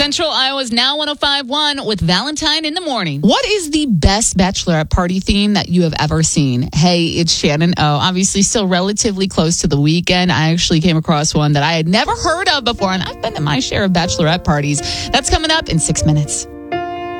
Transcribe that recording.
Central Iowa's Now 105.1 with Valentine in the morning. What is the best bachelorette party theme that you have ever seen? Hey, it's Shannon O. Obviously, still relatively close to the weekend. I actually came across one that I had never heard of before, and I've been to my share of bachelorette parties. That's coming up in 6 minutes.